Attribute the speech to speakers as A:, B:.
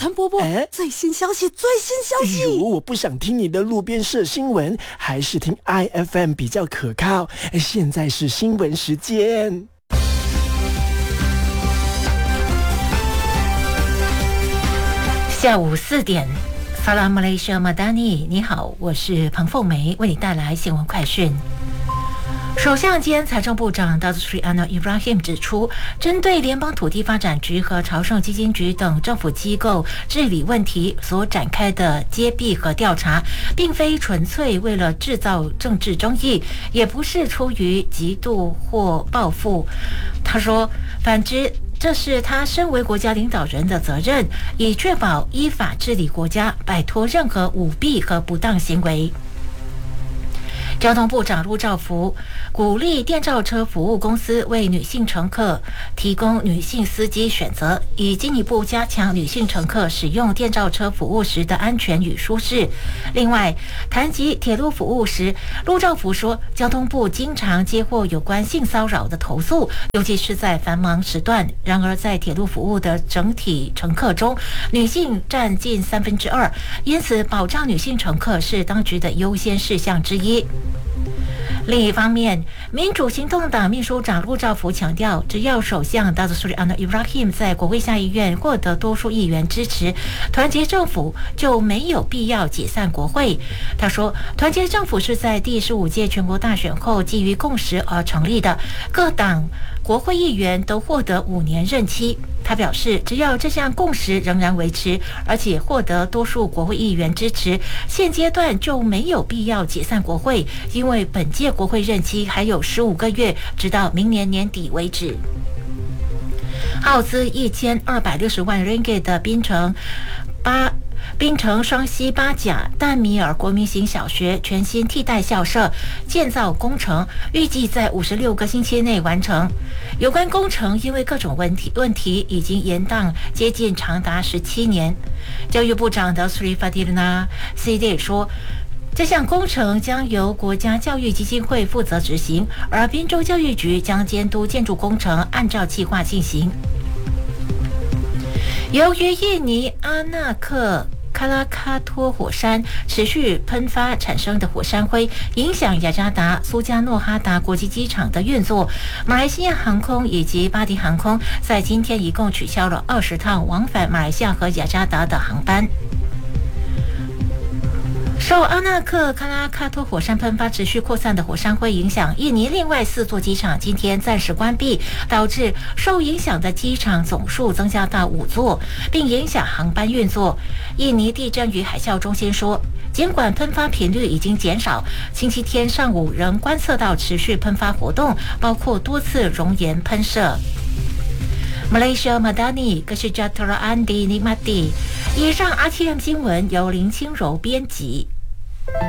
A: 陈伯伯，最新消息！
B: 如我不想听你的路边社新闻，还是听 IFM 比较可靠。现在是新闻时间。
C: 下午4点，萨拉马来西亚马达尼，你好，我是彭凤梅，为你带来新闻快讯。首相兼财政部长 Dr. Anwar Ibrahim 指出，针对联邦土地发展局和朝圣基金局等政府机构治理问题所展开的揭弊和调查，并非纯粹为了制造政治争议，也不是出于嫉妒或报复。他说，反之，这是他身为国家领导人的责任，以确保依法治理国家，摆脱任何舞弊和不当行为。交通部长陆兆福鼓励电召车服务公司为女性乘客提供女性司机选择，以进一步加强女性乘客使用电召车服务时的安全与舒适。另外，谈及铁路服务时，陆兆福说，交通部经常接获有关性骚扰的投诉，尤其是在繁忙时段。然而，在铁路服务的整体乘客中，女性占近2/3，因此保障女性乘客是当局的优先事项之一。另一方面，民主行动党秘书长陆兆福强调，只要首相 Dr. Anwar Ibrahim 在国会下议院获得多数议员支持，团结政府就没有必要解散国会。他说，团结政府是在第15届全国大选后基于共识而成立的，各党国会议员都获得5年任期。他表示，只要这项共识仍然维持，而且获得多数国会议员支持，现阶段就没有必要解散国会，因为本届国会任期还有15个月，直到明年年底为止。耗资1260万 ringgit 的槟城双溪八甲淡米尔国民型小学全新替代校舍建造工程，预计在56个星期内完成。有关工程因为各种问题已经延宕接近长达17年。教育部长的 Sri Fadilna Siddiq 说，这项工程将由国家教育基金会负责执行，而宾州教育局将监督建筑工程按照计划进行。由于印尼阿纳克卡拉卡托火山持续喷发产生的火山灰影响雅加达苏加诺哈达国际机场的运作，马来西亚航空以及巴迪航空在今天一共取消了20趟往返马来西亚和雅加达的航班。受阿纳克卡拉卡托火山喷发持续扩散的火山灰影响，印尼另外4座机场今天暂时关闭，导致受影响的机场总数增加到5座，并影响航班运作。印尼地震与海啸中心说，尽管喷发频率已经减少，星期天上午仍观测到持续喷发活动，包括多次熔岩喷射。Malaysia Madani Kesejahteraan di Nikmati。以上 RTM 新闻由林清柔编辑，